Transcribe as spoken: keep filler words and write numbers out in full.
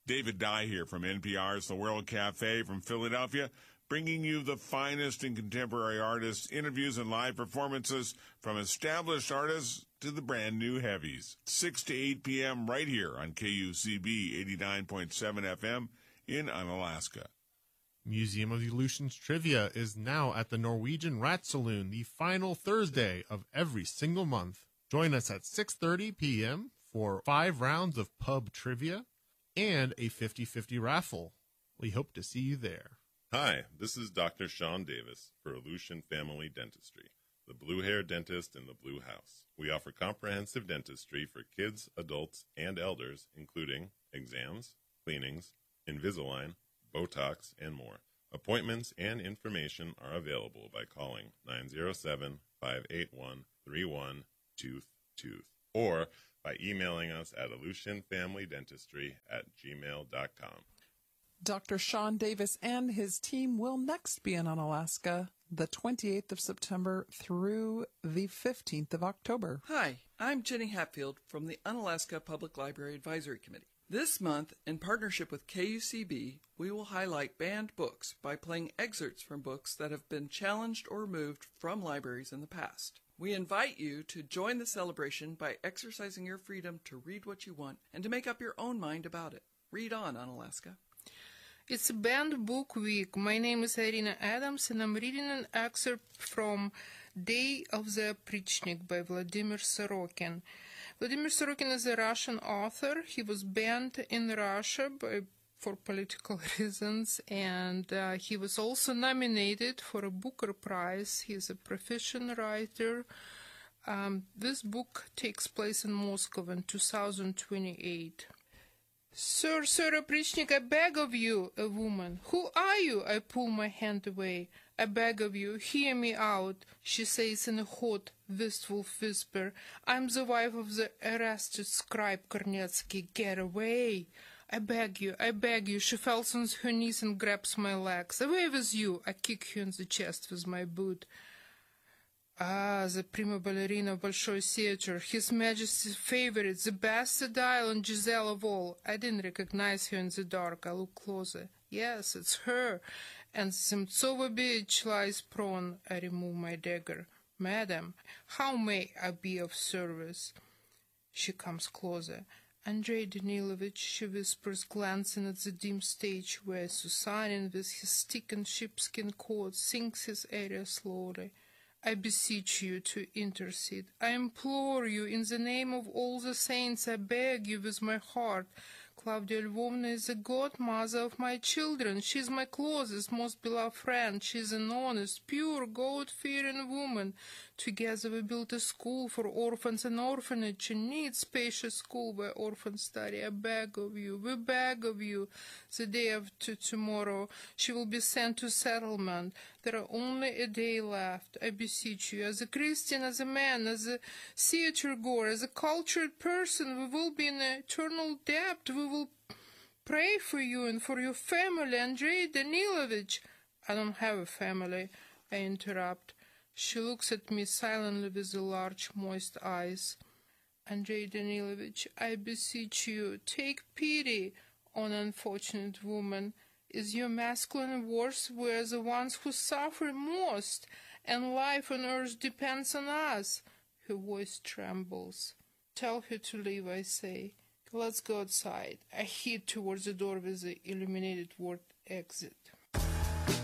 David Dye here from N P R's The World Cafe from Philadelphia, bringing you the finest in contemporary artists, interviews, and live performances from established artists to the brand new heavies. six to eight p.m. right here on K U C B eighty-nine point seven F M in Unalaska. Museum of Illusions Trivia is now at the Norwegian Rat Saloon the final Thursday of every single month. Join us at six thirty p.m. for five rounds of pub trivia and a fifty-fifty raffle. We hope to see you there. Hi, this is Doctor Sean Davis for Aleutian Family Dentistry, the Blue Hair Dentist in the Blue House. We offer comprehensive dentistry for kids, adults, and elders, including exams, cleanings, Invisalign, Botox, and more. Appointments and information are available by calling nine zero seven, five eight one, three one two two or by emailing us at aleutianfamilydentistry at gmail dot com. Doctor Sean Davis and his team will next be in Unalaska the twenty-eighth of September through the fifteenth of October. Hi, I'm Jenny Hatfield from the Unalaska Public Library Advisory Committee. This month, in partnership with K U C B, we will highlight banned books by playing excerpts from books that have been challenged or removed from libraries in the past. We invite you to join the celebration by exercising your freedom to read what you want and to make up your own mind about it. Read on, Unalaska. It's a banned book week. My name is Irina Adams, and I'm reading an excerpt from Day of the Oprichnik by Vladimir Sorokin. Vladimir Sorokin is a Russian author. He was banned in Russia by, for political reasons, and uh, he was also nominated for a Booker Prize. He's a proficient writer. Um, this book takes place in Moscow in two thousand twenty-eight. Sir, Sir Oprichnik, I beg of you, a woman. Who are you? I pull my hand away. I beg of you, hear me out, she says in a hot, wistful whisper. I'm the wife of the arrested scribe Kornetsky. Get away. I beg you, I beg you. She falls on her knees and grabs my legs. Away with you. I kick her in the chest with my boot. Ah, the prima ballerina of Bolshoi Theater, His Majesty's favorite, the best Adele and Giselle of all. I didn't recognize her in the dark. I look closer. Yes, it's her. And Semtsova bitch lies prone. I remove my dagger. Madam, how may I be of service? She comes closer. Andrei Danilovich, she whispers, glancing at the dim stage where Susanin, with his stick and sheepskin coat, sings his aria slowly. I beseech you to intercede. I implore you, in the name of all the saints, I beg you with my heart. Claudia Lvovna is the godmother of my children. She is my closest, most beloved friend. She is an honest, pure, God-fearing woman. Together we built a school for orphans and orphanage, a neat, spacious school where orphans study. I beg of you, we beg of you. The day after tomorrow, she will be sent to settlement. There are only a day left. I beseech you, as a Christian, as a man, as a theater-goer, as a cultured person, we will be in eternal debt. We will pray for you and for your family, Andrei Danilovich. I don't have a family, I interrupt. She looks at me silently with the large, moist eyes. Andrei Danilovich, I beseech you, take pity on an unfortunate woman. Is your masculine worse? We are the ones who suffer most, and life on earth depends on us. Her voice trembles. Tell her to leave, I say. Let's go outside. I head towards the door with the illuminated word exit.